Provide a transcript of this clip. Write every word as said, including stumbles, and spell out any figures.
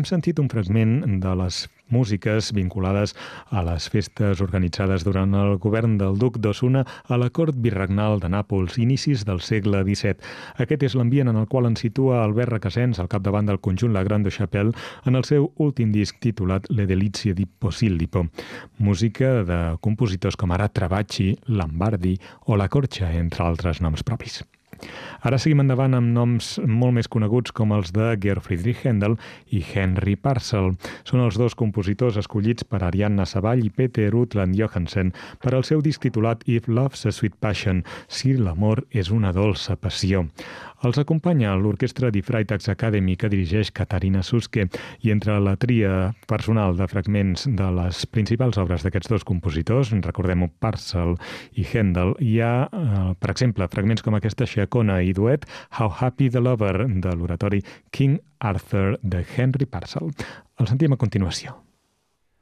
hem sentit un fragment de les músiques vinculades a les festes organitzades durant el govern del duc d'Osuna a la cort virregnal de Nàpols, inicis del segle disset. Aquest és l'ambient en el qual ens situa Albert Recasens, al capdavant del conjunt La Grande Chapelle, en el seu últim disc titulat Le delizie di Posillipo. Música de compositors com ara Travacci, Lambardi o La Corcia, entre altres noms propis. Ara seguim endavant amb noms molt més coneguts com els de Georg Friedrich Händel i Henry Purcell. Són els dos compositors escollits per Ariadna Savall i Peter Utland Johansen per al seu disc titulat If Love's a Sweet Passion, si l'amor és una dolça passió. Els acompanya l'Orquestra Die Freitags Academy que dirigeix Katarina Suske i entre la tria personal de fragments de les principals obres d'aquests dos compositors, recordem-ho, Purcell i Händel, hi ha, eh, per exemple, fragments com aquesta Sciacona i duet How Happy the Lover de l'oratori King Arthur de Henry Purcell. El sentim a continuació.